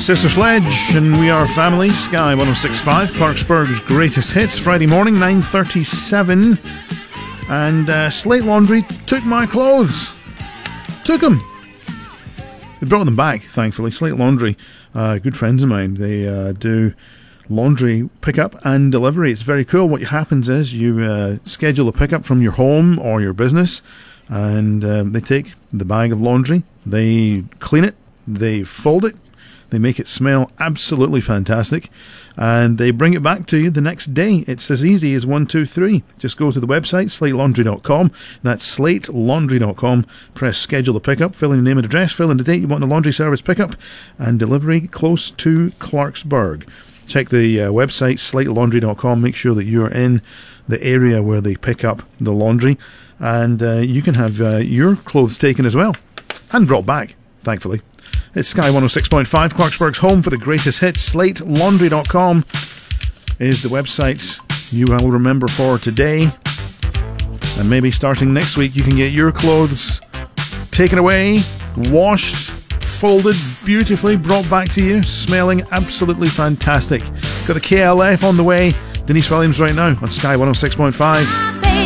Sister Sledge, and we are family. Sky 106.5, Clarksburg's greatest hits. Friday morning, 9:37. And Slate Laundry took my clothes. Took them. They brought them back, thankfully. Slate Laundry, good friends of mine. They do laundry pickup and delivery. It's very cool. What happens is you schedule a pickup from your home or your business, and they take the bag of laundry, they clean it, they fold it, they make it smell absolutely fantastic, and they bring it back to you the next day. It's as easy as 1, 2, 3. Just go to the website, slatelaundry.com. That's slatelaundry.com. Press schedule a pickup, fill in your name and address, fill in the date you want the laundry service pickup, and delivery close to Clarksburg. Check the website, slatelaundry.com. Make sure that you're in the area where they pick up the laundry, and you can have your clothes taken as well and brought back, thankfully. It's Sky 106.5, Clarksburg's home for the greatest hits. SlateLaundry.com is the website you will remember for today. And maybe starting next week, you can get your clothes taken away, washed, folded beautifully, brought back to you, smelling absolutely fantastic. Got the KLF on the way. Denise Williams right now on Sky 106.5.